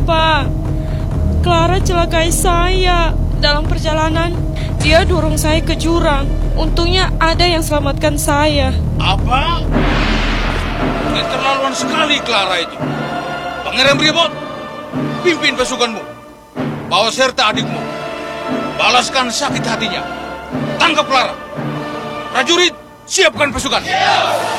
Pak. Clara celakai saya. Dalam perjalanan, dia dorong saya ke jurang. Untungnya ada yang selamatkan saya. Apa? Keterlaluan sekali Clara itu. Pangeran Bribot, pimpin pasukanmu. Bawa serta adikmu. Balaskan sakit hatinya. Tangkap Clara. Prajurit, siapkan pasukan.